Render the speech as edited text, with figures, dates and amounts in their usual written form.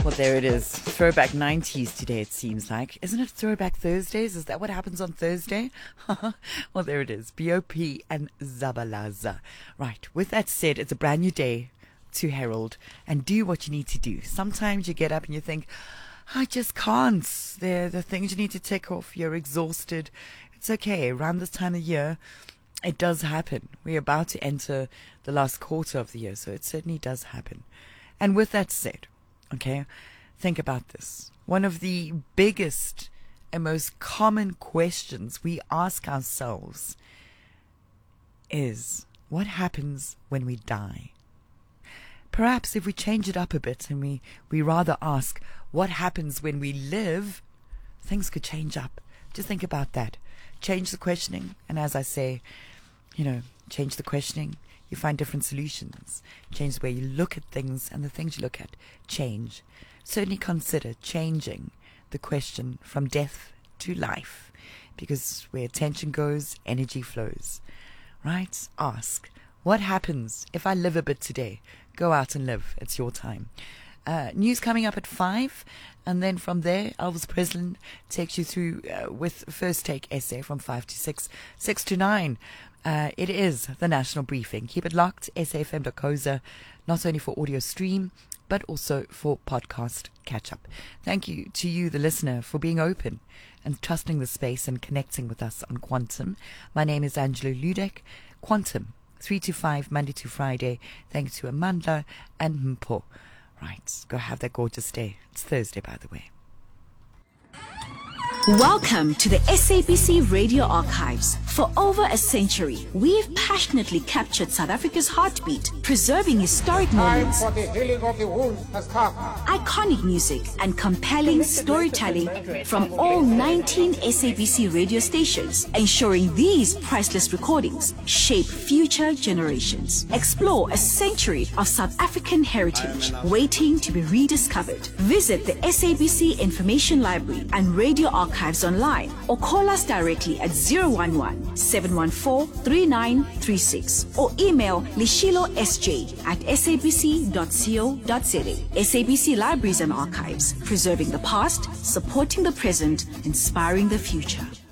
Well, there it is. Throwback 90s today, it seems like. Isn't it Throwback Thursdays? Is that what happens on Thursday? Well, there it is. B.O.P. and Zabalaza. Right. With that said, it's a brand new day to herald and do what you need to do. Sometimes you get up and you think, I just can't. There are the things you need to tick off. You're exhausted. It's okay. Around this time of year, it does happen. We're about to enter the last quarter of the year, so it certainly does happen. And with that said, okay, think about this. One of the biggest and most common questions we ask ourselves is, what happens when we die? Perhaps if we change it up a bit and we rather ask, what happens when we live, things could change up. Just think about that. Change the questioning, and as I say, change the questioning, you find different solutions. Change the way you look at things, and the things you look at change. Certainly consider changing the question from death to life, because where attention goes, energy flows. Right? Ask, what happens if I live a bit today? Go out and live. It's your time. News coming up at 5, and then from there, Elvis Preslin takes you through with First Take essay from 5 to 6, 6 to 9. It is the National Briefing. Keep it locked, SAFM.co.za, not only for audio stream, but also for podcast catch-up. Thank you to you, the listener, for being open and trusting the space and connecting with us on Quantum. My name is Angelo Ludek. Quantum, 3 to 5, Monday to Friday. Thanks to Amanda and Mpo. Right, go have that gorgeous day. It's Thursday, by the way. Welcome to the SABC Radio Archives. For over a century, we've passionately captured South Africa's heartbeat, preserving historic moments, Time for the healing of the wound has come. iconic music, and compelling storytelling from all 19 SABC radio stations, ensuring these priceless recordings shape future generations. Explore a century of South African heritage waiting to be rediscovered. Visit the SABC Information Library and Radio Archives online, or call us directly at 011-714-3936 or email lishilosj@sabc.co.za. SABC Libraries and Archives, preserving the past, supporting the present, inspiring the future.